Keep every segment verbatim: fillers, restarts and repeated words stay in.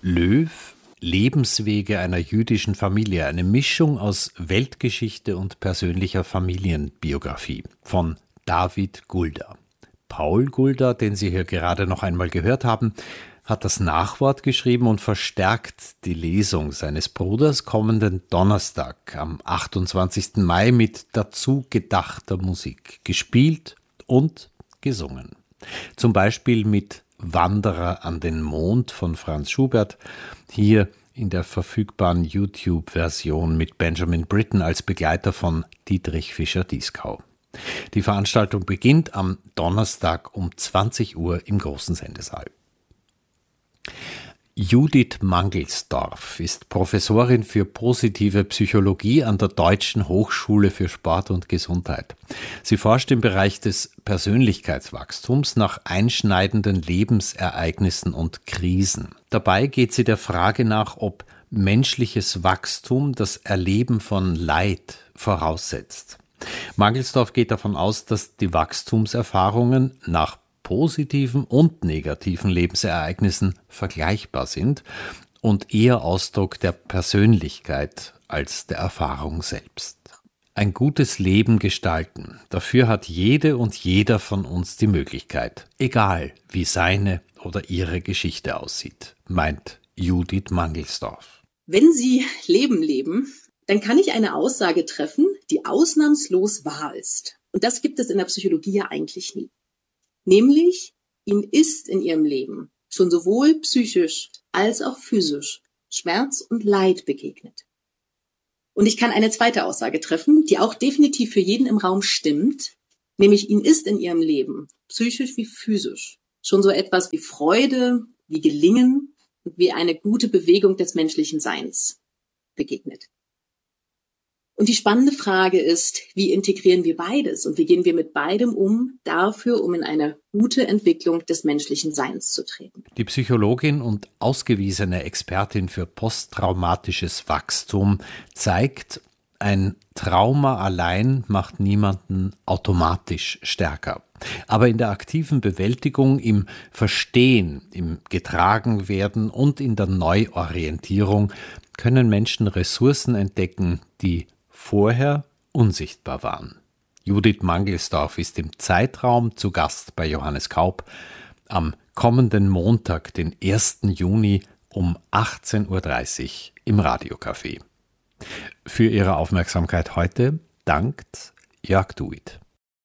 Löw, Lebenswege einer jüdischen Familie, eine Mischung aus Weltgeschichte und persönlicher Familienbiografie von David Gulda. Paul Gulda, den Sie hier gerade noch einmal gehört haben, hat das Nachwort geschrieben und verstärkt die Lesung seines Bruders kommenden Donnerstag am achtundzwanzigsten Mai mit dazu gedachter Musik, gespielt und gesungen. Zum Beispiel mit Wanderer an den Mond von Franz Schubert, hier in der verfügbaren YouTube-Version mit Benjamin Britten als Begleiter von Dietrich Fischer-Dieskau. Die Veranstaltung beginnt am Donnerstag um zwanzig Uhr im großen Sendesaal. Judith Mangelsdorf ist Professorin für positive Psychologie an der Deutschen Hochschule für Sport und Gesundheit. Sie forscht im Bereich des Persönlichkeitswachstums nach einschneidenden Lebensereignissen und Krisen. Dabei geht sie der Frage nach, ob menschliches Wachstum das Erleben von Leid voraussetzt. Mangelsdorf geht davon aus, dass die Wachstumserfahrungen nach positiven und negativen Lebensereignissen vergleichbar sind und eher Ausdruck der Persönlichkeit als der Erfahrung selbst. Ein gutes Leben gestalten, dafür hat jede und jeder von uns die Möglichkeit, egal wie seine oder ihre Geschichte aussieht, meint Judith Mangelsdorf. Wenn Sie Leben leben, dann kann ich eine Aussage treffen, die ausnahmslos wahr ist. Und das gibt es in der Psychologie ja eigentlich nie. Nämlich, Ihnen ist in Ihrem Leben schon sowohl psychisch als auch physisch Schmerz und Leid begegnet. Und ich kann eine zweite Aussage treffen, die auch definitiv für jeden im Raum stimmt, nämlich Ihnen ist in Ihrem Leben, psychisch wie physisch, schon so etwas wie Freude, wie Gelingen und wie eine gute Bewegung des menschlichen Seins begegnet. Und die spannende Frage ist, wie integrieren wir beides und wie gehen wir mit beidem um, dafür, um in eine gute Entwicklung des menschlichen Seins zu treten. Die Psychologin und ausgewiesene Expertin für posttraumatisches Wachstum zeigt, ein Trauma allein macht niemanden automatisch stärker. Aber in der aktiven Bewältigung, im Verstehen, im Getragenwerden und in der Neuorientierung können Menschen Ressourcen entdecken, die vorher unsichtbar waren. Judith Mangelsdorf ist im Zeitraum zu Gast bei Johannes Kaup am kommenden Montag, den ersten Juni um achtzehn Uhr dreißig im Radiocafé. Für Ihre Aufmerksamkeit heute dankt Jörg Duit.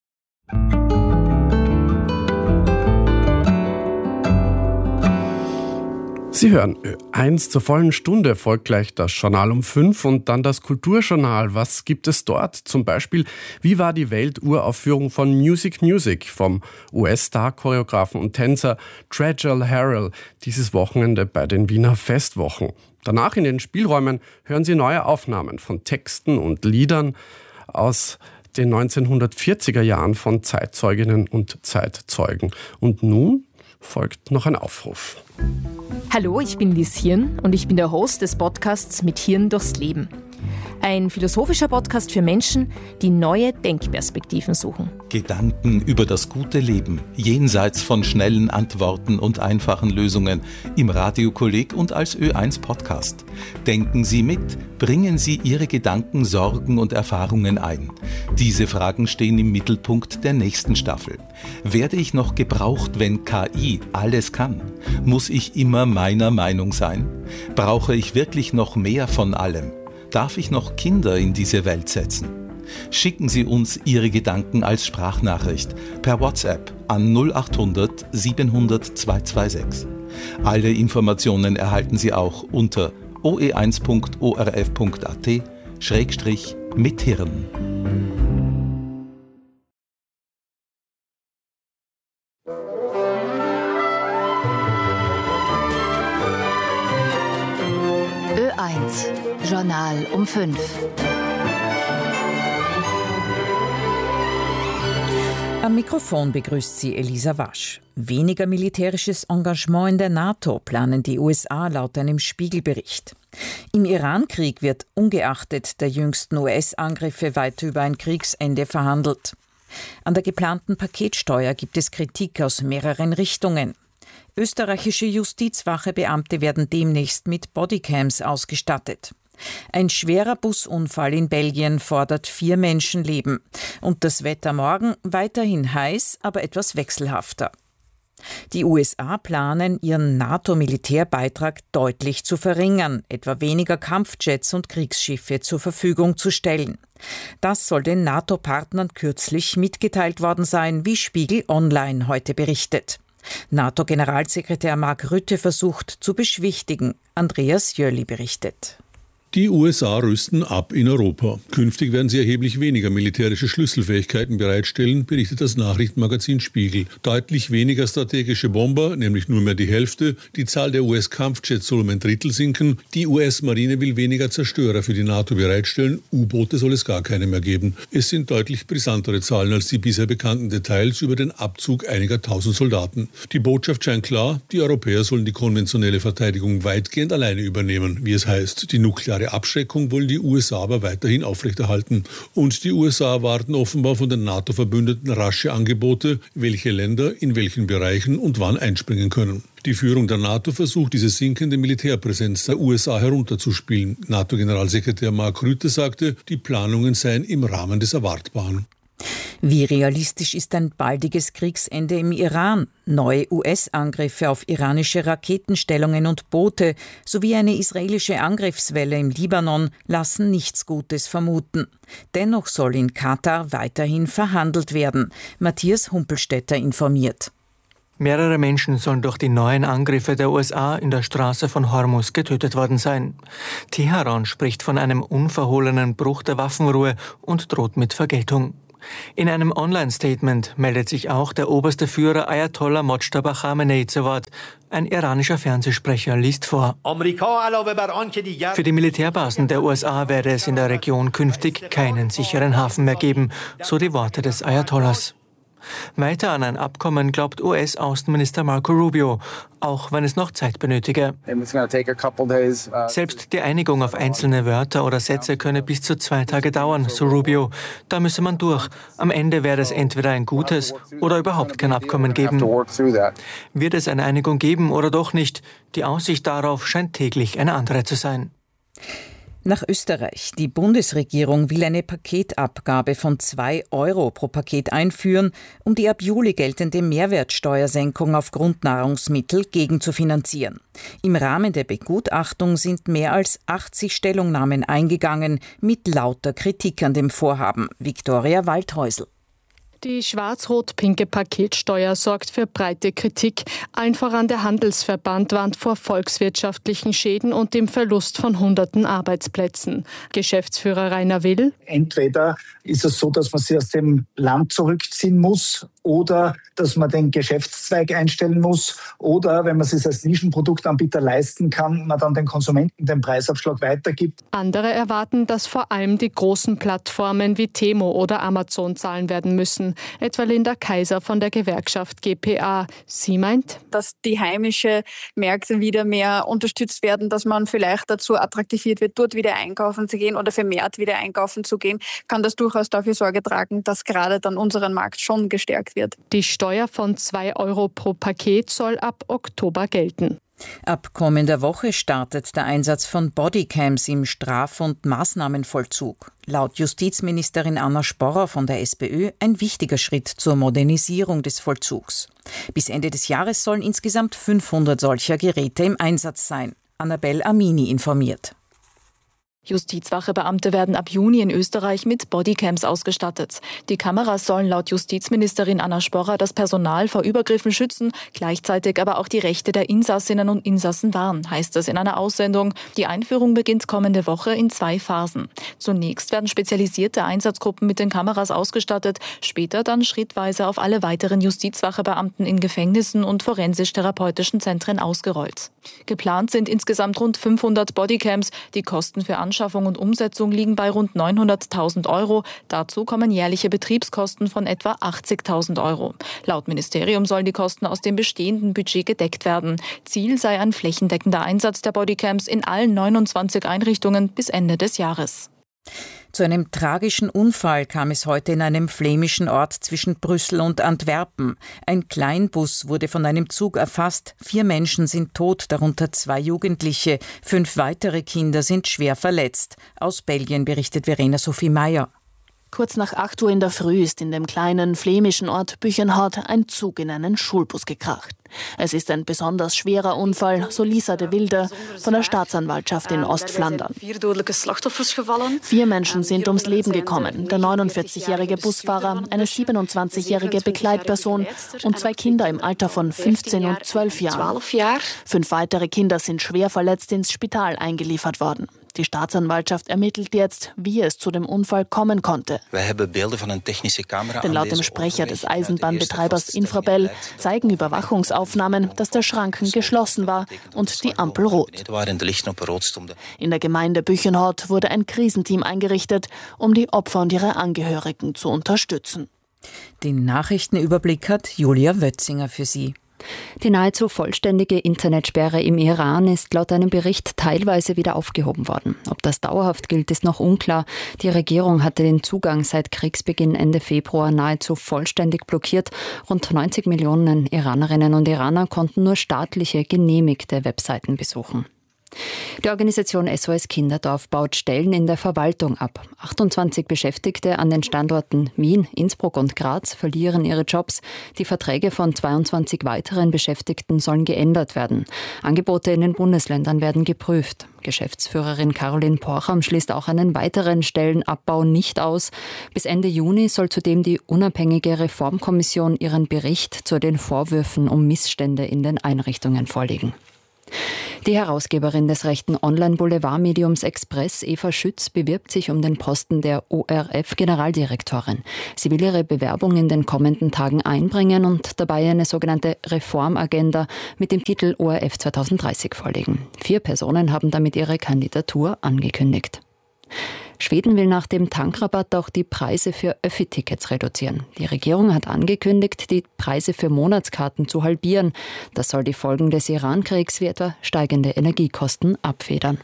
Sie hören Ö eins zur vollen Stunde, folgt gleich das Journal um fünf und dann das Kulturjournal. Was gibt es dort? Zum Beispiel, wie war die Welturaufführung von Music Music vom U S-Star-Choreografen und Tänzer Trajal Harrell dieses Wochenende bei den Wiener Festwochen. Danach in den Spielräumen hören Sie neue Aufnahmen von Texten und Liedern aus den neunzehnhundertvierziger Jahren von Zeitzeuginnen und Zeitzeugen. Und nun folgt noch ein Aufruf. Hallo, ich bin Liz Hirn und ich bin der Host des Podcasts Mit Hirn durchs Leben. Ein philosophischer Podcast für Menschen, die neue Denkperspektiven suchen. Gedanken über das gute Leben, jenseits von schnellen Antworten und einfachen Lösungen, im Radiokolleg und als Ö eins Podcast. Denken Sie mit, bringen Sie Ihre Gedanken, Sorgen und Erfahrungen ein. Diese Fragen stehen im Mittelpunkt der nächsten Staffel. Werde ich noch gebraucht, wenn K I alles kann? Muss ich immer meiner Meinung sein? Brauche ich wirklich noch mehr von allem? Darf ich noch Kinder in diese Welt setzen? Schicken Sie uns Ihre Gedanken als Sprachnachricht per WhatsApp an null acht hundert siebenhundert zweihundertsechsundzwanzig. Alle Informationen erhalten Sie auch unter o e eins punkt o r f punkt a t schrägstrich mit Hirn. Ö eins Journal um fünf. Am Mikrofon begrüßt sie Elisa Wasch. Weniger militärisches Engagement in der NATO planen die U S A laut einem Spiegelbericht. Im Iran-Krieg wird ungeachtet der jüngsten U S-Angriffe weiter über ein Kriegsende verhandelt. An der geplanten Paketsteuer gibt es Kritik aus mehreren Richtungen. Österreichische Justizwache-Beamte werden demnächst mit Bodycams ausgestattet. Ein schwerer Busunfall in Belgien fordert vier Menschenleben. Und das Wetter morgen weiterhin heiß, aber etwas wechselhafter. Die U S A planen, ihren NATO-Militärbeitrag deutlich zu verringern, etwa weniger Kampfjets und Kriegsschiffe zur Verfügung zu stellen. Das soll den NATO-Partnern kürzlich mitgeteilt worden sein, wie Spiegel Online heute berichtet. NATO-Generalsekretär Mark Rutte versucht zu beschwichtigen. Andreas Jöli berichtet. Die U S A rüsten ab in Europa. Künftig werden sie erheblich weniger militärische Schlüsselfähigkeiten bereitstellen, berichtet das Nachrichtenmagazin Spiegel. Deutlich weniger strategische Bomber, nämlich nur mehr die Hälfte. Die Zahl der U S-Kampfjets soll um ein Drittel sinken. Die U S-Marine will weniger Zerstörer für die NATO bereitstellen. U-Boote soll es gar keine mehr geben. Es sind deutlich brisantere Zahlen als die bisher bekannten Details über den Abzug einiger tausend Soldaten. Die Botschaft scheint klar, die Europäer sollen die konventionelle Verteidigung weitgehend alleine übernehmen, wie es heißt. Die nukleare Abschreckung wollen die U S A aber weiterhin aufrechterhalten. Und die U S A erwarten offenbar von den NATO-Verbündeten rasche Angebote, welche Länder in welchen Bereichen und wann einspringen können. Die Führung der NATO versucht, diese sinkende Militärpräsenz der U S A herunterzuspielen. NATO-Generalsekretär Mark Rutte sagte, die Planungen seien im Rahmen des Erwartbaren. Wie realistisch ist ein baldiges Kriegsende im Iran? Neue U S-Angriffe auf iranische Raketenstellungen und Boote sowie eine israelische Angriffswelle im Libanon lassen nichts Gutes vermuten. Dennoch soll in Katar weiterhin verhandelt werden. Matthias Humpelstädter informiert. Mehrere Menschen sollen durch die neuen Angriffe der U S A in der Straße von Hormuz getötet worden sein. Teheran spricht von einem unverhohlenen Bruch der Waffenruhe und droht mit Vergeltung. In einem Online-Statement meldet sich auch der oberste Führer Ayatollah Mojtaba Khamenei zu Wort. Ein iranischer Fernsehsprecher liest vor. Für die Militärbasen der U S A werde es in der Region künftig keinen sicheren Hafen mehr geben, so die Worte des Ayatollahs. Weiter an ein Abkommen glaubt U S-Außenminister Marco Rubio, auch wenn es noch Zeit benötige. Selbst die Einigung auf einzelne Wörter oder Sätze könne bis zu zwei Tage dauern, so Rubio. Da müsse man durch. Am Ende werde es entweder ein gutes oder überhaupt kein Abkommen geben. Wird es eine Einigung geben oder doch nicht? Die Aussicht darauf scheint täglich eine andere zu sein. Nach Österreich. Die Bundesregierung will eine Paketabgabe von zwei Euro pro Paket einführen, um die ab Juli geltende Mehrwertsteuersenkung auf Grundnahrungsmittel gegenzufinanzieren. Im Rahmen der Begutachtung sind mehr als achtzig Stellungnahmen eingegangen, mit lauter Kritik an dem Vorhaben. Viktoria Waldhäusl. Die schwarz-rot-pinke Paketsteuer sorgt für breite Kritik. Allen voran der Handelsverband warnt vor volkswirtschaftlichen Schäden und dem Verlust von hunderten Arbeitsplätzen. Geschäftsführer Rainer Will. Entweder ist es so, dass man sich aus dem Land zurückziehen muss oder dass man den Geschäftszweig einstellen muss oder, wenn man es sich als Nischenproduktanbieter leisten kann, man dann den Konsumenten den Preisabschlag weitergibt. Andere erwarten, dass vor allem die großen Plattformen wie Temo oder Amazon zahlen werden müssen. Etwa Linda Kaiser von der Gewerkschaft G P A. Sie meint, dass die heimischen Märkte wieder mehr unterstützt werden, dass man vielleicht dazu attraktiviert wird, dort wieder einkaufen zu gehen oder vermehrt wieder einkaufen zu gehen, kann das durchaus dafür Sorge tragen, dass gerade dann unseren Markt schon gestärkt wird. Die Steuer von zwei Euro pro Paket soll ab Oktober gelten. Ab kommender Woche startet der Einsatz von Bodycams im Straf- und Maßnahmenvollzug. Laut Justizministerin Anna Sporrer von der SPÖ ein wichtiger Schritt zur Modernisierung des Vollzugs. Bis Ende des Jahres sollen insgesamt fünfhundert solcher Geräte im Einsatz sein. Annabel Amini informiert. Justizwachebeamte werden ab Juni in Österreich mit Bodycams ausgestattet. Die Kameras sollen laut Justizministerin Anna Sporrer das Personal vor Übergriffen schützen, gleichzeitig aber auch die Rechte der Insassinnen und Insassen wahren, heißt es in einer Aussendung. Die Einführung beginnt kommende Woche in zwei Phasen. Zunächst werden spezialisierte Einsatzgruppen mit den Kameras ausgestattet, später dann schrittweise auf alle weiteren Justizwachebeamten in Gefängnissen und forensisch-therapeutischen Zentren ausgerollt. Geplant sind insgesamt rund fünfhundert Bodycams. Die Kosten für Anschaffung und Umsetzung liegen bei rund neunhunderttausend Euro. Dazu kommen jährliche Betriebskosten von etwa achtzigtausend Euro. Laut Ministerium sollen die Kosten aus dem bestehenden Budget gedeckt werden. Ziel sei ein flächendeckender Einsatz der Bodycams in allen neunundzwanzig Einrichtungen bis Ende des Jahres. Zu einem tragischen Unfall kam es heute in einem flämischen Ort zwischen Brüssel und Antwerpen. Ein Kleinbus wurde von einem Zug erfasst. Vier Menschen sind tot, darunter zwei Jugendliche. Fünf weitere Kinder sind schwer verletzt. Aus Belgien berichtet Verena Sophie Meyer. Kurz nach acht Uhr in der Früh ist in dem kleinen flämischen Ort Büchenhout ein Zug in einen Schulbus gekracht. Es ist ein besonders schwerer Unfall, so Lisa de Wilde von der Staatsanwaltschaft in Ostflandern. Vier Menschen sind ums Leben gekommen. Der neunundvierzigjährige Busfahrer, eine siebenundzwanzigjährige Begleitperson und zwei Kinder im Alter von fünfzehn und zwölf Jahren. Fünf weitere Kinder sind schwer verletzt ins Spital eingeliefert worden. Die Staatsanwaltschaft ermittelt jetzt, wie es zu dem Unfall kommen konnte. Denn laut dem Sprecher des Eisenbahnbetreibers Infrabel zeigen Überwachungsaufnahmen, dass der Schranken geschlossen war und die Ampel rot. In der Gemeinde Büchenhout wurde ein Krisenteam eingerichtet, um die Opfer und ihre Angehörigen zu unterstützen. Den Nachrichtenüberblick hat Julia Wötzinger für Sie. Die nahezu vollständige Internetsperre im Iran ist laut einem Bericht teilweise wieder aufgehoben worden. Ob das dauerhaft gilt, ist noch unklar. Die Regierung hatte den Zugang seit Kriegsbeginn Ende Februar nahezu vollständig blockiert. Rund neunzig Millionen Iranerinnen und Iraner konnten nur staatliche, genehmigte Webseiten besuchen. Die Organisation S O S Kinderdorf baut Stellen in der Verwaltung ab. achtundzwanzig Beschäftigte an den Standorten Wien, Innsbruck und Graz verlieren ihre Jobs. Die Verträge von zweiundzwanzig weiteren Beschäftigten sollen geändert werden. Angebote in den Bundesländern werden geprüft. Geschäftsführerin Caroline Porcham schließt auch einen weiteren Stellenabbau nicht aus. Bis Ende Juni soll zudem die unabhängige Reformkommission ihren Bericht zu den Vorwürfen um Missstände in den Einrichtungen vorlegen. Die Herausgeberin des rechten Online-Boulevardmediums Express, Eva Schütz, bewirbt sich um den Posten der O R F-Generaldirektorin. Sie will ihre Bewerbung in den kommenden Tagen einbringen und dabei eine sogenannte Reformagenda mit dem Titel O R F zwanzig dreißig vorlegen. Vier Personen haben damit ihre Kandidatur angekündigt. Schweden will nach dem Tankrabatt auch die Preise für Öffi-Tickets reduzieren. Die Regierung hat angekündigt, die Preise für Monatskarten zu halbieren. Das soll die Folgen des Iran-Kriegs wie etwa steigende Energiekosten abfedern.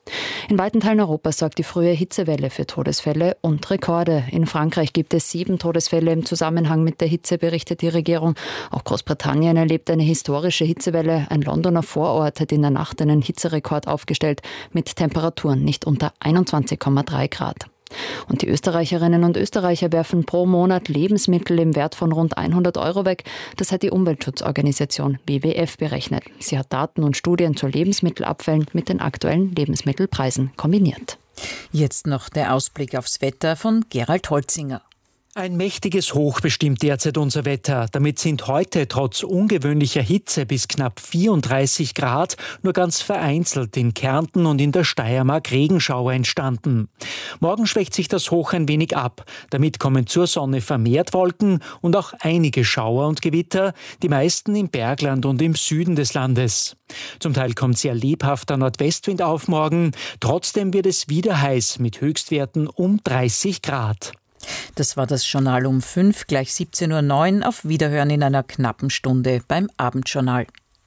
In weiten Teilen Europas sorgt die frühe Hitzewelle für Todesfälle und Rekorde. In Frankreich gibt es sieben Todesfälle im Zusammenhang mit der Hitze, berichtet die Regierung. Auch Großbritannien erlebt eine historische Hitzewelle. Ein Londoner Vorort hat in der Nacht einen Hitzerekord aufgestellt mit Temperaturen nicht unter einundzwanzig Komma drei Grad. Und die Österreicherinnen und Österreicher werfen pro Monat Lebensmittel im Wert von rund hundert Euro weg. Das hat die Umweltschutzorganisation W W F berechnet. Sie hat Daten und Studien zu Lebensmittelabfällen mit den aktuellen Lebensmittelpreisen kombiniert. Jetzt noch der Ausblick aufs Wetter von Gerald Holzinger. Ein mächtiges Hoch bestimmt derzeit unser Wetter. Damit sind heute trotz ungewöhnlicher Hitze bis knapp vierunddreißig Grad nur ganz vereinzelt in Kärnten und in der Steiermark Regenschauer entstanden. Morgen schwächt sich das Hoch ein wenig ab. Damit kommen zur Sonne vermehrt Wolken und auch einige Schauer und Gewitter, die meisten im Bergland und im Süden des Landes. Zum Teil kommt sehr lebhafter Nordwestwind auf morgen. Trotzdem wird es wieder heiß mit Höchstwerten um dreißig Grad. Das war das Journal um fünf, gleich siebzehn Uhr neun. Auf Wiederhören in einer knappen Stunde beim Abendjournal.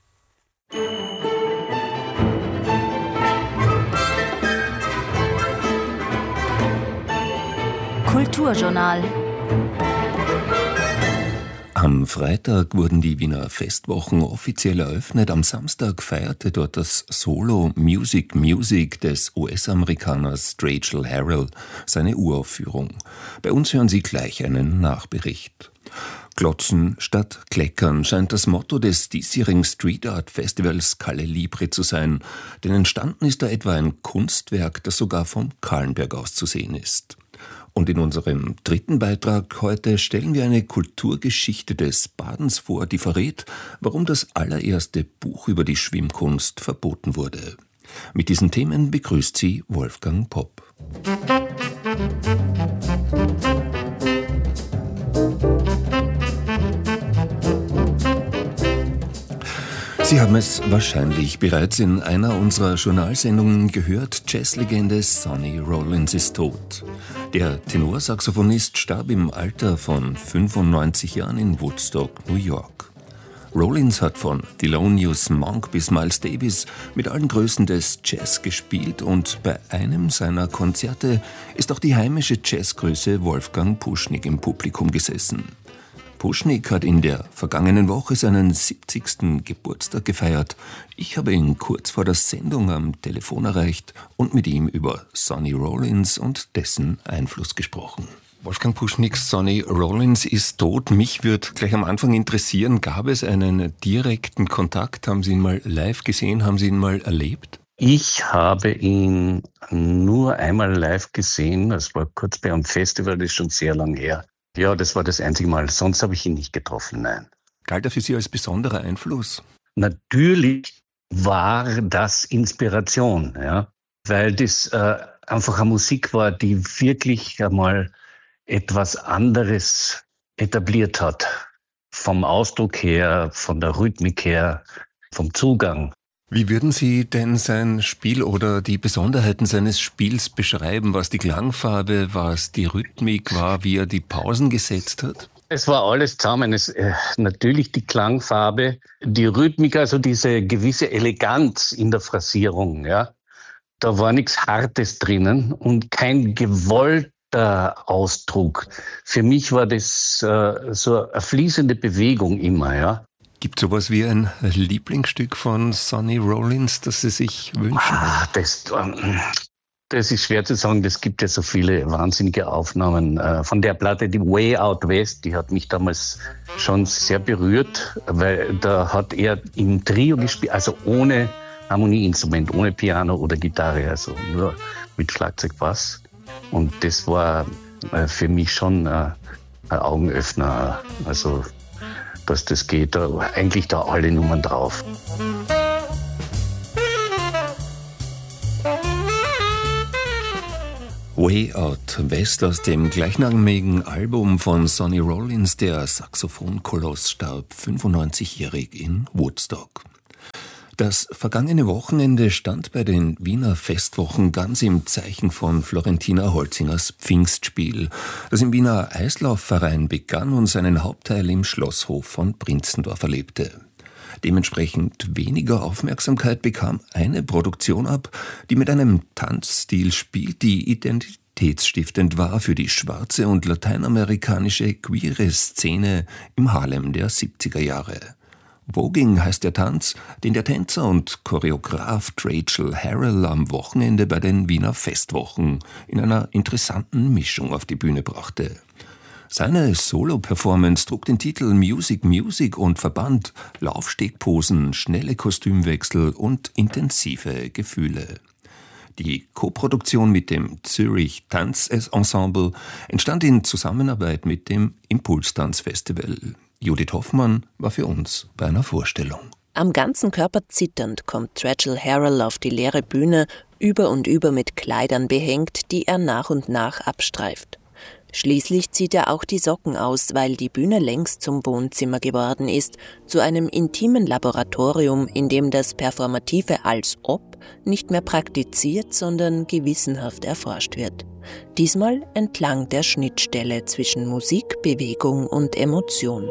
Kulturjournal. Am Freitag wurden die Wiener Festwochen offiziell eröffnet. Am Samstag feierte dort das Solo Music Music des U S-Amerikaners Rachel Harrell seine Uraufführung. Bei uns hören Sie gleich einen Nachbericht. Glotzen statt Kleckern scheint das Motto des diesjährigen Street Art Festivals Calle Libre zu sein. Denn entstanden ist da etwa ein Kunstwerk, das sogar vom Kahlenberg aus zu sehen ist. Und in unserem dritten Beitrag heute stellen wir eine Kulturgeschichte des Badens vor, die verrät, warum das allererste Buch über die Schwimmkunst verboten wurde. Mit diesen Themen begrüßt sie Wolfgang Popp. Sie haben es wahrscheinlich bereits in einer unserer Journalsendungen gehört, Jazzlegende Sonny Rollins ist tot. Der Tenorsaxophonist starb im Alter von fünfundneunzig Jahren in Woodstock, New York. Rollins hat von Thelonious Monk bis Miles Davis mit allen Größen des Jazz gespielt und bei einem seiner Konzerte ist auch die heimische Jazzgröße Wolfgang Puschnig im Publikum gesessen. Puschnig hat in der vergangenen Woche seinen siebzigsten Geburtstag gefeiert. Ich habe ihn kurz vor der Sendung am Telefon erreicht und mit ihm über Sonny Rollins und dessen Einfluss gesprochen. Wolfgang Puschnig, Sonny Rollins ist tot. Mich würde gleich am Anfang interessieren, gab es einen direkten Kontakt? Haben Sie ihn mal live gesehen? Haben Sie ihn mal erlebt? Ich habe ihn nur einmal live gesehen. Das war kurz bei einem Festival, das ist schon sehr lang her. Ja, das war das einzige Mal. Sonst habe ich ihn nicht getroffen, nein. Galt er für Sie als besonderer Einfluss? Natürlich war das Inspiration, ja, weil das äh, einfach eine Musik war, die wirklich einmal etwas anderes etabliert hat. Vom Ausdruck her, von der Rhythmik her, vom Zugang. Wie würden Sie denn sein Spiel oder die Besonderheiten seines Spiels beschreiben? Was die Klangfarbe, was die Rhythmik war, wie er die Pausen gesetzt hat? Es war alles zusammen. Es, äh, natürlich die Klangfarbe, die Rhythmik, also diese gewisse Eleganz in der Phrasierung. Ja. Da war nichts Hartes drinnen und kein gewollt Ausdruck. Für mich war das äh, so eine fließende Bewegung immer, ja. Gibt es sowas wie ein Lieblingsstück von Sonny Rollins, das Sie sich wünschen? Ah, das, ähm, das ist schwer zu sagen. Es gibt ja so viele wahnsinnige Aufnahmen. Äh, von der Platte, die Way Out West, die hat mich damals schon sehr berührt, weil da hat er im Trio gespielt, also ohne Harmonieinstrument, ohne Piano oder Gitarre, also nur mit Schlagzeug, Bass. Und das war äh, für mich schon äh, ein Augenöffner, also dass das geht, da, eigentlich da alle Nummern drauf. Way Out West aus dem gleichnamigen Album von Sonny Rollins, der Saxophonkoloss, starb fünfundneunzigjährig in Woodstock. Das vergangene Wochenende stand bei den Wiener Festwochen ganz im Zeichen von Florentina Holzingers Pfingstspiel, das im Wiener Eislaufverein begann und seinen Hauptteil im Schlosshof von Prinzendorf erlebte. Dementsprechend weniger Aufmerksamkeit bekam eine Produktion ab, die mit einem Tanzstil spielt, die identitätsstiftend war für die schwarze und lateinamerikanische queere Szene im Harlem der siebziger Jahre. Voguing heißt der Tanz, den der Tänzer und Choreograf Rachel Harrell am Wochenende bei den Wiener Festwochen in einer interessanten Mischung auf die Bühne brachte. Seine Solo-Performance trug den Titel Music Music und verband Laufstegposen, schnelle Kostümwechsel und intensive Gefühle. Die Koproduktion mit dem Zürich Tanzensemble entstand in Zusammenarbeit mit dem Impulstanzfestival. Judith Hoffmann war für uns bei einer Vorstellung. Am ganzen Körper zitternd kommt Rachel Harrell auf die leere Bühne, über und über mit Kleidern behängt, die er nach und nach abstreift. Schließlich zieht er auch die Socken aus, weil die Bühne längst zum Wohnzimmer geworden ist, zu einem intimen Laboratorium, in dem das Performative als ob nicht mehr praktiziert, sondern gewissenhaft erforscht wird. Diesmal entlang der Schnittstelle zwischen Musik, Bewegung und Emotion.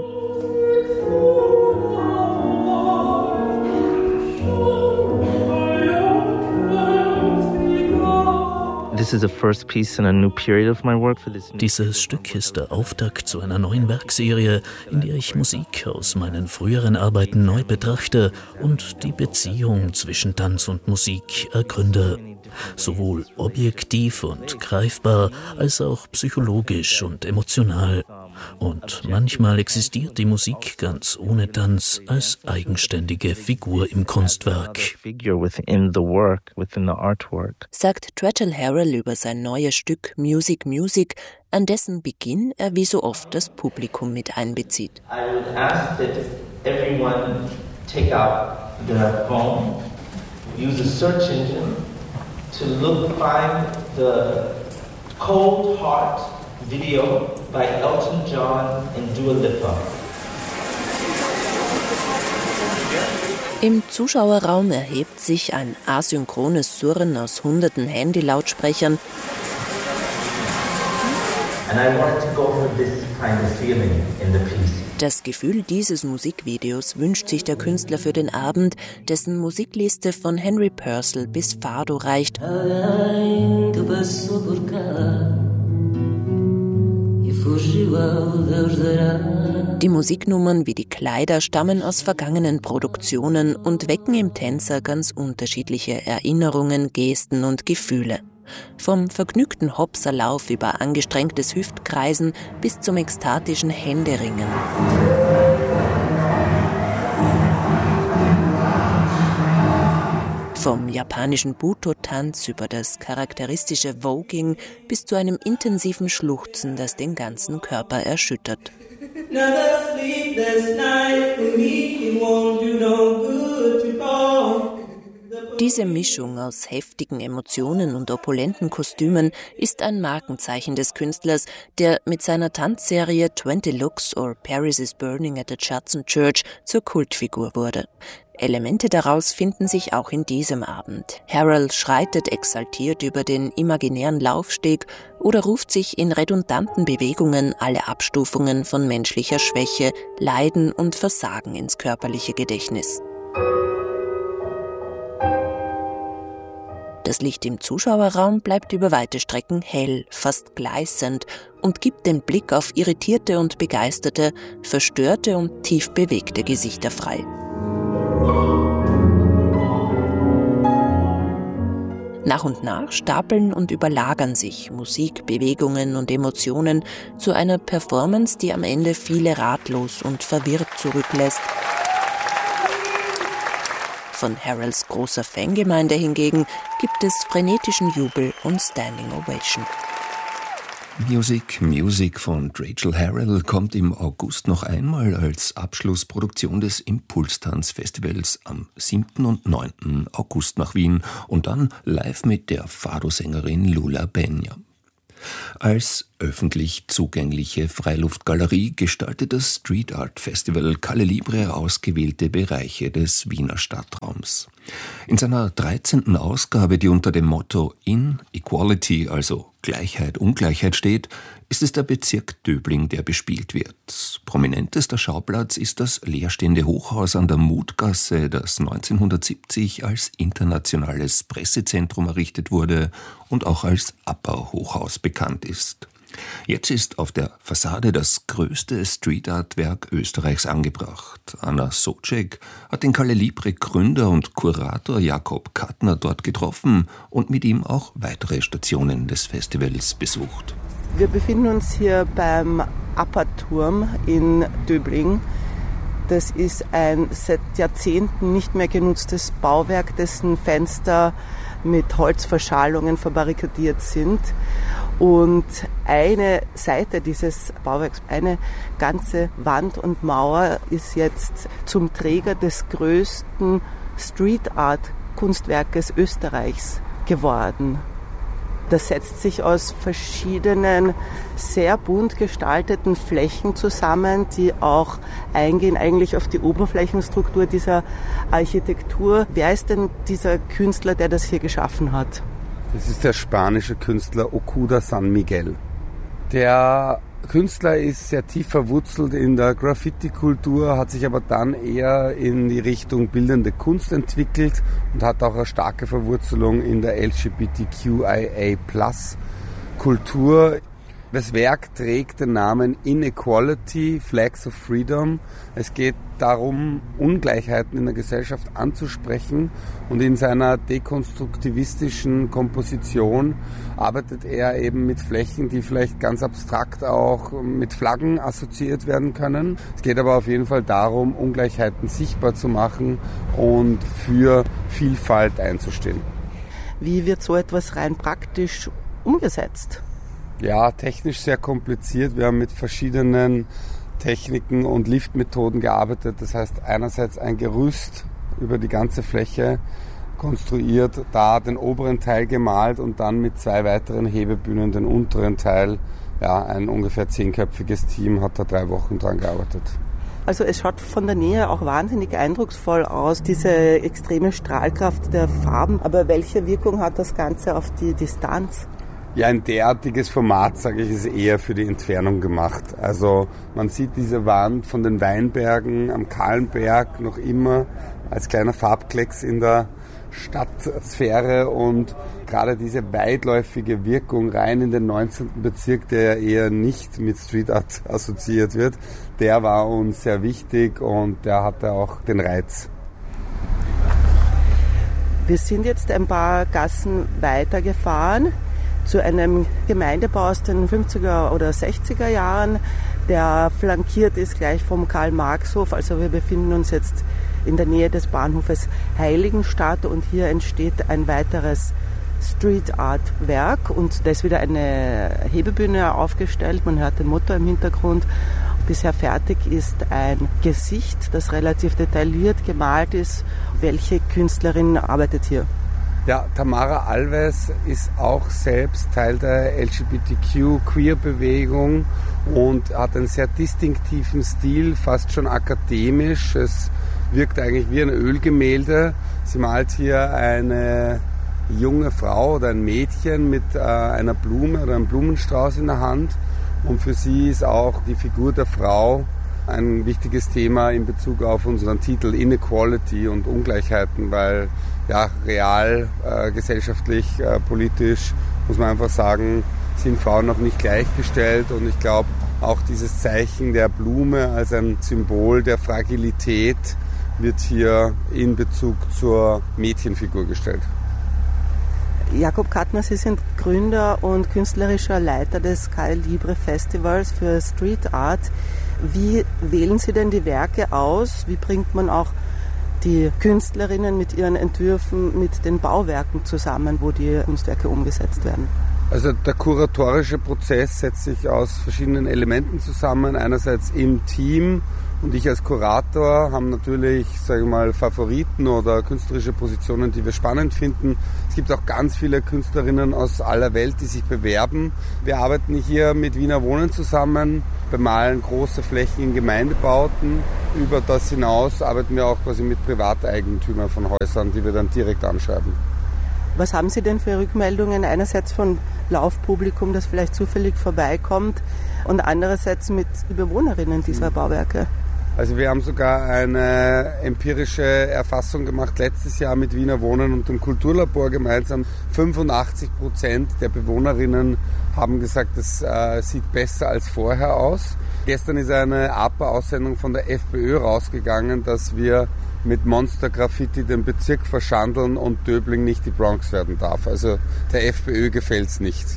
Dieses Stück ist der Auftakt zu einer neuen Werkserie, in der ich Musik aus meinen früheren Arbeiten neu betrachte und die Beziehung zwischen Tanz und Musik ergründe. Sowohl objektiv und greifbar, als auch psychologisch und emotional. Und manchmal existiert die Musik ganz ohne Tanz als eigenständige Figur im Kunstwerk. Sagt Rachel Harrell über sein neues Stück Music Music, an dessen Beginn er wie so oft das Publikum mit einbezieht. I would ask that everyone take out their phone, use a search engine to look, find the Cold Heart video by Elton John and Dua Lipa. Im Zuschauerraum erhebt sich ein asynchrones Surren aus hunderten Handylautsprechern. And I wanted to go for this kind of feeling in the piece. Das Gefühl dieses Musikvideos wünscht sich der Künstler für den Abend, dessen Musikliste von Henry Purcell bis Fado reicht. Die Musiknummern wie die Kleider stammen aus vergangenen Produktionen und wecken im Tänzer ganz unterschiedliche Erinnerungen, Gesten und Gefühle. Vom vergnügten Hopserlauf über angestrengtes Hüftkreisen bis zum ekstatischen Händeringen. Vom japanischen Buto-Tanz über das charakteristische Voguing bis zu einem intensiven Schluchzen, das den ganzen Körper erschüttert. Diese Mischung aus heftigen Emotionen und opulenten Kostümen ist ein Markenzeichen des Künstlers, der mit seiner Tanzserie twenty Looks or Paris is Burning at the Judson Church zur Kultfigur wurde. Elemente daraus finden sich auch in diesem Abend. Harrell schreitet exaltiert über den imaginären Laufsteg oder ruft sich in redundanten Bewegungen alle Abstufungen von menschlicher Schwäche, Leiden und Versagen ins körperliche Gedächtnis. Das Licht im Zuschauerraum bleibt über weite Strecken hell, fast gleißend und gibt den Blick auf irritierte und begeisterte, verstörte und tief bewegte Gesichter frei. Nach und nach stapeln und überlagern sich Musik, Bewegungen und Emotionen zu einer Performance, die am Ende viele ratlos und verwirrt zurücklässt. Von Harrells großer Fangemeinde hingegen gibt es frenetischen Jubel und Standing Ovation. Music, Music von Rachel Harrell kommt im August noch einmal als Abschlussproduktion des Impulstanz-Festivals am siebten und neunten August nach Wien und dann live mit der Fado-Sängerin Lula Benja. Als öffentlich zugängliche Freiluftgalerie gestaltet das Street Art Festival Calle Libre ausgewählte Bereiche des Wiener Stadtraums. In seiner dreizehnten Ausgabe, die unter dem Motto Inequality, also Gleichheit, Ungleichheit steht, ist es der Bezirk Döbling, der bespielt wird. Prominentester Schauplatz ist das leerstehende Hochhaus an der Mutgasse, das neunzehnhundertsiebzig als internationales Pressezentrum errichtet wurde und auch als Abbauhochhaus bekannt ist. Jetzt ist auf der Fassade das größte Street-Art-Werk Österreichs angebracht. Anna Socek hat den Calle Libre Gründer und Kurator Jakob Kattner dort getroffen und mit ihm auch weitere Stationen des Festivals besucht. Wir befinden uns hier beim Apperturm in Döbling. Das ist ein seit Jahrzehnten nicht mehr genutztes Bauwerk, dessen Fenster mit Holzverschalungen verbarrikadiert sind. Und eine Seite dieses Bauwerks, eine ganze Wand und Mauer ist jetzt zum Träger des größten Street-Art-Kunstwerkes Österreichs geworden. Das setzt sich aus verschiedenen, sehr bunt gestalteten Flächen zusammen, die auch eingehen eigentlich auf die Oberflächenstruktur dieser Architektur. Wer ist denn dieser Künstler, der das hier geschaffen hat? Das ist der spanische Künstler Okuda San Miguel. Der Künstler ist sehr tief verwurzelt in der Graffiti-Kultur, hat sich aber dann eher in die Richtung bildende Kunst entwickelt und hat auch eine starke Verwurzelung in der L G B T Q I A Plus Kultur. Das Werk trägt den Namen Inequality, Flags of Freedom. Es geht darum, Ungleichheiten in der Gesellschaft anzusprechen, und in seiner dekonstruktivistischen Komposition arbeitet er eben mit Flächen, die vielleicht ganz abstrakt auch mit Flaggen assoziiert werden können. Es geht aber auf jeden Fall darum, Ungleichheiten sichtbar zu machen und für Vielfalt einzustehen. Wie wird so etwas rein praktisch umgesetzt? Ja, technisch sehr kompliziert. Wir haben mit verschiedenen Techniken und Liftmethoden gearbeitet. Das heißt, einerseits ein Gerüst über die ganze Fläche konstruiert, da den oberen Teil gemalt und dann mit zwei weiteren Hebebühnen den unteren Teil. Ja, ein ungefähr zehnköpfiges Team hat da drei Wochen dran gearbeitet. Also es schaut von der Nähe auch wahnsinnig eindrucksvoll aus, diese extreme Strahlkraft der Farben. Aber welche Wirkung hat das Ganze auf die Distanz? Ja, ein derartiges Format, sage ich, ist eher für die Entfernung gemacht. Also man sieht diese Wand von den Weinbergen am Kahlenberg noch immer als kleiner Farbklecks in der Stadtsphäre und gerade diese weitläufige Wirkung rein in den neunzehnten Bezirk, der eher nicht mit Street Art assoziiert wird, der war uns sehr wichtig und der hatte auch den Reiz. Wir sind jetzt ein paar Gassen weitergefahren zu einem Gemeindebau aus den fünfziger oder sechziger Jahren, der flankiert ist gleich vom Karl-Marx-Hof. Also wir befinden uns jetzt in der Nähe des Bahnhofes Heiligenstadt und hier entsteht ein weiteres Street-Art-Werk und da ist wieder eine Hebebühne aufgestellt. Man hört den Motor im Hintergrund. Bisher fertig ist ein Gesicht, das relativ detailliert gemalt ist. Welche Künstlerin arbeitet hier? Ja, Tamara Alves ist auch selbst Teil der L G B T Q-Queer-Bewegung und hat einen sehr distinktiven Stil, fast schon akademisch. Es wirkt eigentlich wie ein Ölgemälde. Sie malt hier eine junge Frau oder ein Mädchen mit äh, einer Blume oder einem Blumenstrauß in der Hand. Und für sie ist auch die Figur der Frau ein wichtiges Thema in Bezug auf unseren Titel Inequality und Ungleichheiten, weil ja, real, äh, gesellschaftlich, äh, politisch, muss man einfach sagen, sind Frauen noch nicht gleichgestellt. Und ich glaube, auch dieses Zeichen der Blume als ein Symbol der Fragilität wird hier in Bezug zur Mädchenfigur gestellt. Jakob Kattner, Sie sind Gründer und künstlerischer Leiter des Calibre Festivals für Street Art. Wie wählen Sie denn die Werke aus? Wie bringt man auch die Künstlerinnen mit ihren Entwürfen mit den Bauwerken zusammen, wo die Kunstwerke umgesetzt werden? Also der kuratorische Prozess setzt sich aus verschiedenen Elementen zusammen. Einerseits im Team und ich als Kurator haben natürlich, sage ich mal, Favoriten oder künstlerische Positionen, die wir spannend finden. Es gibt auch ganz viele Künstlerinnen aus aller Welt, die sich bewerben. Wir arbeiten hier mit Wiener Wohnen zusammen, bemalen große Flächen in Gemeindebauten. Über das hinaus arbeiten wir auch quasi mit Privateigentümern von Häusern, die wir dann direkt anschreiben. Was haben Sie denn für Rückmeldungen? Einerseits von Laufpublikum, das vielleicht zufällig vorbeikommt und andererseits mit Bewohnerinnen dieser Bauwerke? Also wir haben sogar eine empirische Erfassung gemacht letztes Jahr mit Wiener Wohnen und dem Kulturlabor gemeinsam. fünfundachtzig Prozent der Bewohnerinnen haben gesagt, es äh, sieht besser als vorher aus. Gestern ist eine A P A-Aussendung von der FPÖ rausgegangen, dass wir mit Monster Graffiti den Bezirk verschandeln und Döbling nicht die Bronx werden darf. Also der FPÖ gefällt es nicht.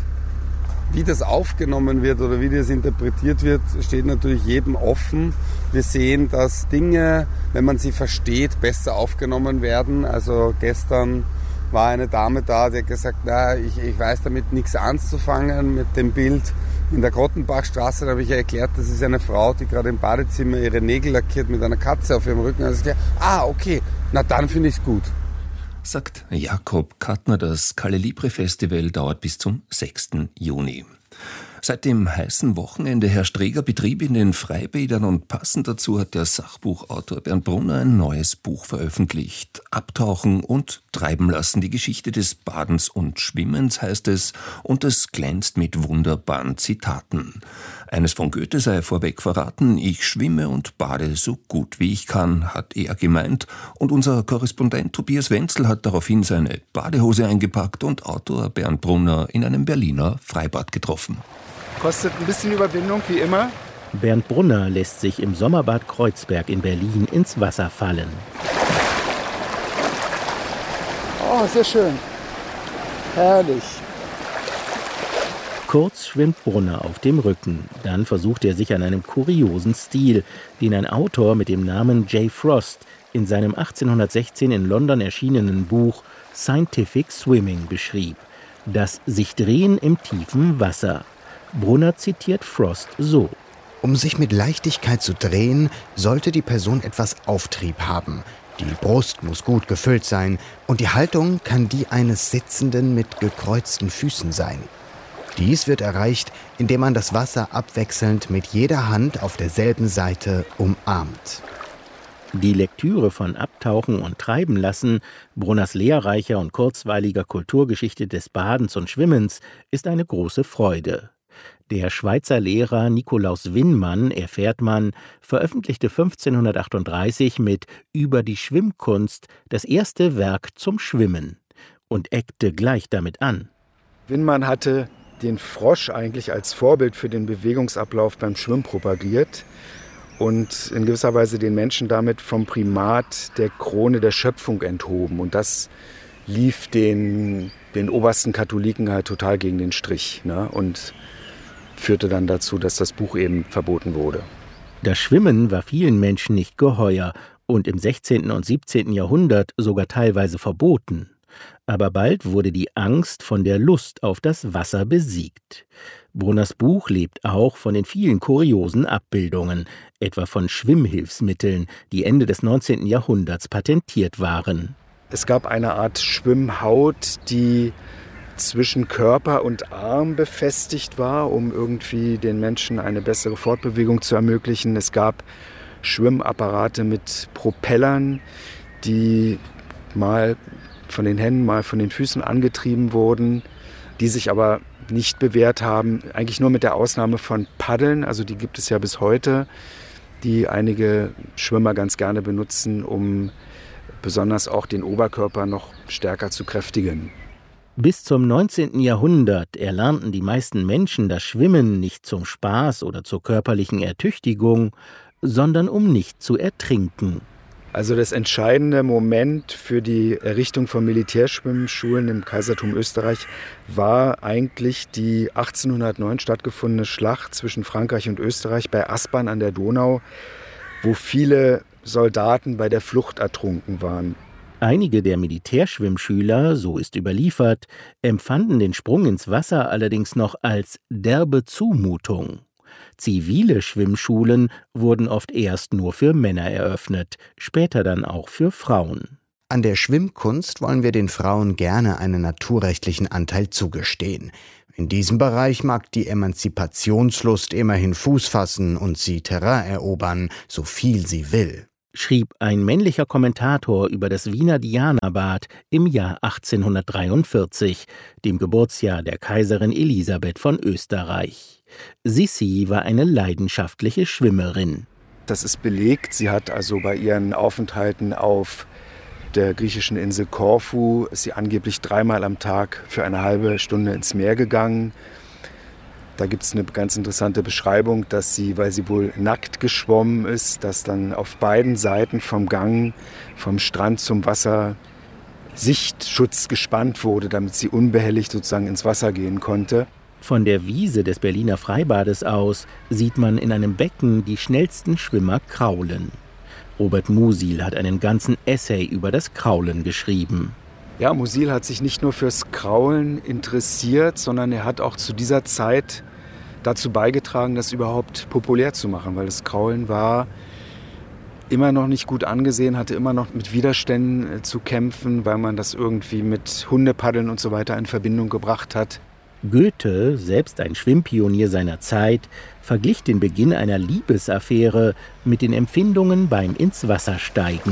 Wie das aufgenommen wird oder wie das interpretiert wird, steht natürlich jedem offen. Wir sehen, dass Dinge, wenn man sie versteht, besser aufgenommen werden. Also gestern war eine Dame da, die hat gesagt, na, ich, ich weiß damit nichts anzufangen mit dem Bild in der Grottenbachstraße. Da habe ich ihr erklärt, das ist eine Frau, die gerade im Badezimmer ihre Nägel lackiert mit einer Katze auf ihrem Rücken. Also ich dachte, ah, okay, na dann finde ich es gut. Sagt Jakob Kattner, das Calibre Festival dauert bis zum sechsten Juni. Seit dem heißen Wochenende herrscht reger Betrieb in den Freibädern und passend dazu hat der Sachbuchautor Bernd Brunner ein neues Buch veröffentlicht. Abtauchen und treiben lassen, die Geschichte des Badens und Schwimmens heißt es und es glänzt mit wunderbaren Zitaten. Eines von Goethe sei vorweg verraten, ich schwimme und bade so gut wie ich kann, hat er gemeint und unser Korrespondent Tobias Wenzel hat daraufhin seine Badehose eingepackt und Autor Bernd Brunner in einem Berliner Freibad getroffen. Kostet ein bisschen Überwindung, wie immer. Bernd Brunner lässt sich im Sommerbad Kreuzberg in Berlin ins Wasser fallen. Oh, sehr schön. Herrlich. Kurz schwimmt Brunner auf dem Rücken. Dann versucht er sich an einem kuriosen Stil, den ein Autor mit dem Namen Jay Frost in seinem achtzehnhundertsechzehn in London erschienenen Buch Scientific Swimming beschrieb. Das sich Drehen im tiefen Wasser. Brunner zitiert Frost so: Um sich mit Leichtigkeit zu drehen, sollte die Person etwas Auftrieb haben. Die Brust muss gut gefüllt sein und die Haltung kann die eines Sitzenden mit gekreuzten Füßen sein. Dies wird erreicht, indem man das Wasser abwechselnd mit jeder Hand auf derselben Seite umarmt. Die Lektüre von Abtauchen und Treiben lassen, Brunners lehrreicher und kurzweiliger Kulturgeschichte des Badens und Schwimmens, ist eine große Freude. Der Schweizer Lehrer Nikolaus Winnmann, erfährt man, veröffentlichte fünfzehnhundertachtunddreißig mit »Über die Schwimmkunst« das erste Werk zum Schwimmen und eckte gleich damit an. Winnmann hatte den Frosch eigentlich als Vorbild für den Bewegungsablauf beim Schwimmen propagiert und in gewisser Weise den Menschen damit vom Primat der Krone der Schöpfung enthoben. Und das lief den, den obersten Katholiken halt total gegen den Strich, ne? Und führte dann dazu, dass das Buch eben verboten wurde. Das Schwimmen war vielen Menschen nicht geheuer und im sechzehnten und siebzehnten Jahrhundert sogar teilweise verboten. Aber bald wurde die Angst von der Lust auf das Wasser besiegt. Brunners Buch lebt auch von den vielen kuriosen Abbildungen, etwa von Schwimmhilfsmitteln, die Ende des neunzehnten Jahrhunderts patentiert waren. Es gab eine Art Schwimmhaut, die zwischen Körper und Arm befestigt war, um irgendwie den Menschen eine bessere Fortbewegung zu ermöglichen. Es gab Schwimmapparate mit Propellern, die mal von den Händen, mal von den Füßen angetrieben wurden, die sich aber nicht bewährt haben, eigentlich nur mit der Ausnahme von Paddeln, also die gibt es ja bis heute, die einige Schwimmer ganz gerne benutzen, um besonders auch den Oberkörper noch stärker zu kräftigen. Bis zum neunzehnten Jahrhundert erlernten die meisten Menschen das Schwimmen nicht zum Spaß oder zur körperlichen Ertüchtigung, sondern um nicht zu ertrinken. Also das entscheidende Moment für die Errichtung von Militärschwimmschulen im Kaisertum Österreich war eigentlich die achtzehnhundertneun stattgefundene Schlacht zwischen Frankreich und Österreich bei Aspern an der Donau, wo viele Soldaten bei der Flucht ertrunken waren. Einige der Militärschwimmschüler, so ist überliefert, empfanden den Sprung ins Wasser allerdings noch als derbe Zumutung. Zivile Schwimmschulen wurden oft erst nur für Männer eröffnet, später dann auch für Frauen. An der Schwimmkunst wollen wir den Frauen gerne einen naturrechtlichen Anteil zugestehen. In diesem Bereich mag die Emanzipationslust immerhin Fuß fassen und sie Terrain erobern, so viel sie will, schrieb ein männlicher Kommentator über das Wiener Dianabad im Jahr achtzehnhundertdreiundvierzig, dem Geburtsjahr der Kaiserin Elisabeth von Österreich. Sissi war eine leidenschaftliche Schwimmerin. Das ist belegt. Sie hat also bei ihren Aufenthalten auf der griechischen Insel Korfu, ist sie angeblich dreimal am Tag für eine halbe Stunde ins Meer gegangen. Da gibt es eine ganz interessante Beschreibung, dass sie, weil sie wohl nackt geschwommen ist, dass dann auf beiden Seiten vom Gang, vom Strand zum Wasser, Sichtschutz gespannt wurde, damit sie unbehelligt sozusagen ins Wasser gehen konnte. Von der Wiese des Berliner Freibades aus sieht man in einem Becken die schnellsten Schwimmer kraulen. Robert Musil hat einen ganzen Essay über das Kraulen geschrieben. Ja, Musil hat sich nicht nur fürs Kraulen interessiert, sondern er hat auch zu dieser Zeit dazu beigetragen, das überhaupt populär zu machen, weil das Kraulen war immer noch nicht gut angesehen, hatte immer noch mit Widerständen zu kämpfen, weil man das irgendwie mit Hundepaddeln und so weiter in Verbindung gebracht hat. Goethe, selbst ein Schwimmpionier seiner Zeit, verglich den Beginn einer Liebesaffäre mit den Empfindungen beim Ins-Wasser-Steigen.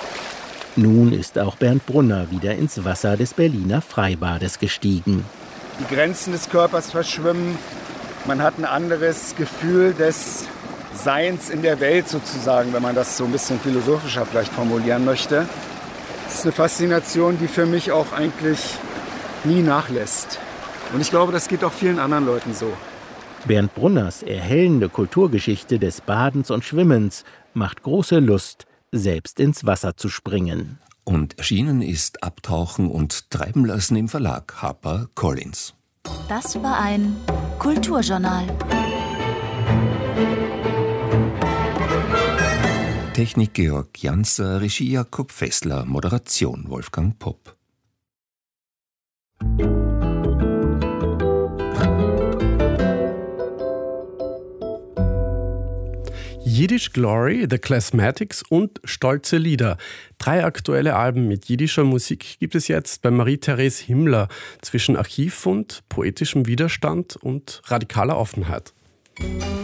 Nun ist auch Bernd Brunner wieder ins Wasser des Berliner Freibades gestiegen. Die Grenzen des Körpers verschwimmen. Man hat ein anderes Gefühl des Seins in der Welt sozusagen, wenn man das so ein bisschen philosophischer vielleicht formulieren möchte. Das ist eine Faszination, die für mich auch eigentlich nie nachlässt. Und ich glaube, das geht auch vielen anderen Leuten so. Bernd Brunners erhellende Kulturgeschichte des Badens und Schwimmens macht große Lust, selbst ins Wasser zu springen. Und erschienen ist Abtauchen und Treiben lassen im Verlag Harper Collins. Das war ein Kulturjournal. Technik Georg Janser, Regie Jakob Fessler, Moderation Wolfgang Popp. Yiddish Glory, The Classmatics und Stolze Lieder. Drei aktuelle Alben mit jiddischer Musik gibt es jetzt bei Marie-Therese Himmler zwischen Archivfund, poetischem Widerstand und radikaler Offenheit.